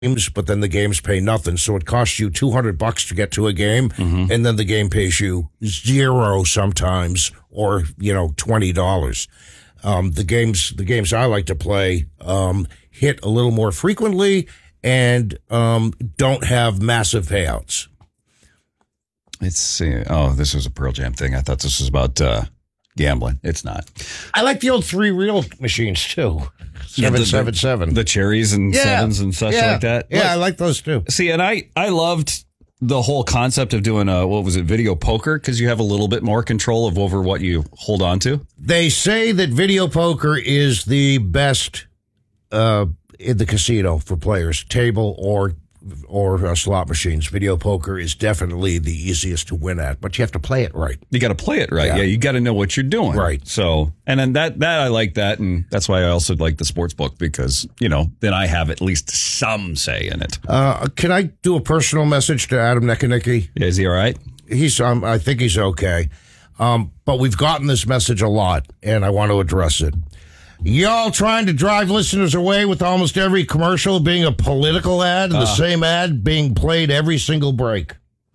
games, but then the games pay nothing. So it costs you $200 to get to a game, and then the game pays you $0 sometimes, or $20. The games I like to play hit a little more frequently and don't have massive payouts. This was a Pearl Jam thing. I thought this was about gambling. It's not. I like the old 3-reel machines too. 777. The cherries and sevens and such like that. Yeah, I like those too. See, and I loved the whole concept of doing video poker, because you have a little bit more control over what you hold on to. They say that video poker is the best in the casino for players, table or slot machines. Video poker is definitely the easiest to win at, but you have to play it right. You got to play it right. Yeah, you got to know what you're doing. Right. So, and then that I like that, and that's why I also like the sports book, because, then I have at least some say in it. Can I do a personal message to Adam Neckanicki? Is he all right? I think he's okay. But we've gotten this message a lot, and I want to address it. Y'all trying to drive listeners away with almost every commercial being a political ad and the same ad being played every single break.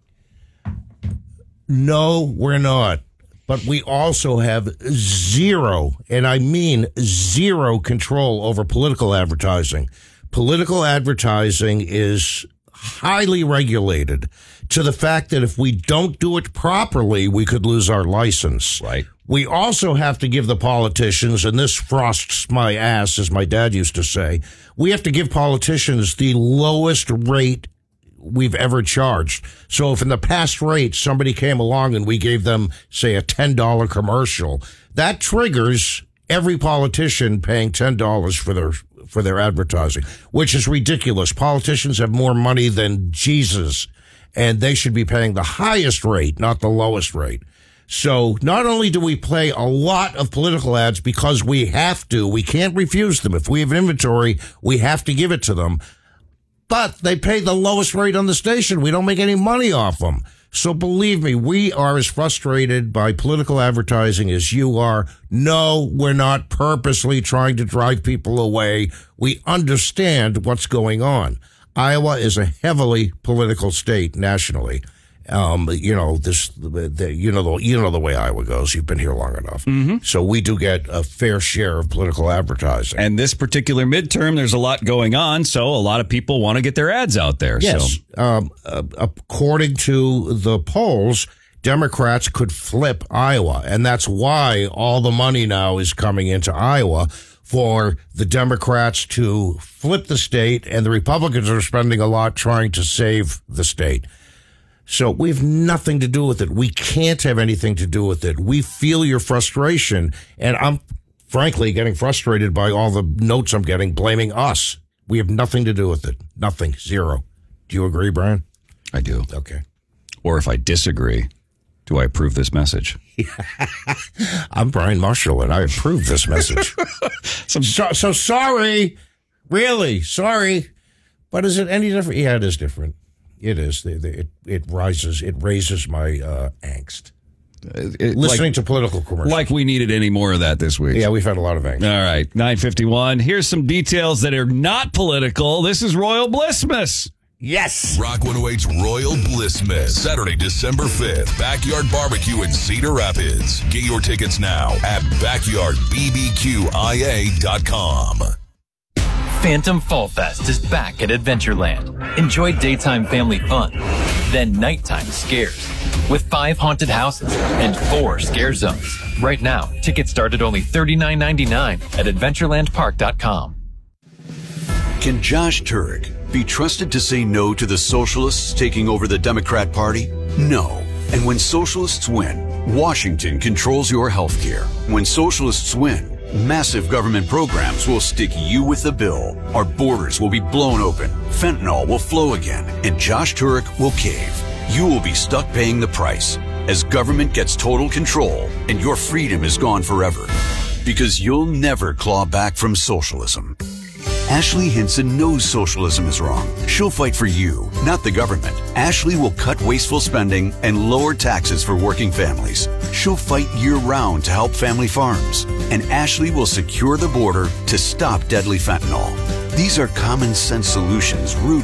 No, we're not. But we also have zero, and I mean zero, control over political advertising. Political advertising is highly regulated to the fact that if we don't do it properly, we could lose our license. Right. We also have to give the politicians, and this frosts my ass, as my dad used to say, we have to give politicians the lowest rate we've ever charged. So if in the past rate somebody came along and we gave them, say, a $10 commercial, that triggers every politician paying $10 for their advertising, which is ridiculous. Politicians have more money than Jesus, and they should be paying the highest rate, not the lowest rate. So not only do we play a lot of political ads because we have to, we can't refuse them. If we have inventory, we have to give it to them. But they pay the lowest rate on the station. We don't make any money off them. So believe me, we are as frustrated by political advertising as you are. No, we're not purposely trying to drive people away. We understand what's going on. Iowa is a heavily political state nationally. The way Iowa goes. You've been here long enough. Mm-hmm. So we do get a fair share of political advertising. And this particular midterm, there's a lot going on, so a lot of people want to get their ads out there. Yes. So. According to the polls, Democrats could flip Iowa, and that's why all the money now is coming into Iowa for the Democrats to flip the state, and the Republicans are spending a lot trying to save the state. So we have nothing to do with it. We can't have anything to do with it. We feel your frustration, and I'm frankly getting frustrated by all the notes I'm getting blaming us. We have nothing to do with it. Nothing. Zero. Do you agree, Brian? I do. Okay. Or if I disagree, do I approve this message? I'm Brian Marshall, and I approve this message. So sorry. Really, sorry. But is it any different? Yeah, it is different. It is. It raises my angst. Listening to political commercials. Like we needed any more of that this week. Yeah, we've had a lot of angst. All right, 9:51. Here's some details that are not political. This is Royal Blissmas. Yes. Rock 108's Royal Blissmas. Saturday, December 5th. Backyard Barbecue in Cedar Rapids. Get your tickets now at backyardbbqia.com. Phantom Fall Fest is back at Adventureland. Enjoy daytime family fun, then nighttime scares, with 5 haunted houses and 4 scare zones. Right now, tickets start at only $39.99 at adventurelandpark.com. Can Josh Turek be trusted to say no to the socialists taking over the Democrat Party? No. And when socialists win, Washington controls your health care. When socialists win, massive government programs will stick you with the bill. Our borders will be blown open. Fentanyl will flow again. And Josh Turek will cave. You will be stuck paying the price as government gets total control and your freedom is gone forever. Because you'll never claw back from socialism. Ashley Hinson knows socialism is wrong. She'll fight for you, not the government. Ashley will cut wasteful spending and lower taxes for working families. She'll fight year-round to help family farms. And Ashley will secure the border to stop deadly fentanyl. These are common sense solutions rooted